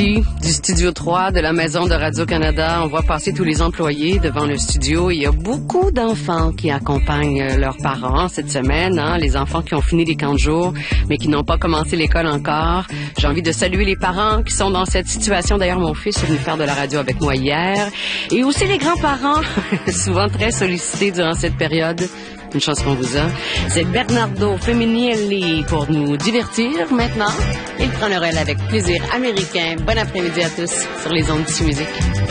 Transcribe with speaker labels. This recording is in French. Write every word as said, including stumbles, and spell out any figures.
Speaker 1: ici, du studio trois de la maison de Radio-Canada. On voit passer tous les employés devant le studio. Il y a beaucoup d'enfants qui accompagnent leurs parents cette semaine, hein, les enfants qui ont fini les camps de jour, mais qui n'ont pas commencé l'école encore. J'ai envie de saluer les parents qui sont dans cette situation. D'ailleurs, mon fils est venu faire de la radio avec moi hier. Et aussi les grands-parents, souvent très sollicités durant cette période. Une chance qu'on vous a. C'est Bernardo Feminielli pour nous divertir maintenant. Il prend le relais avec plaisir américain. Bon après-midi à tous sur les ondes de Musique.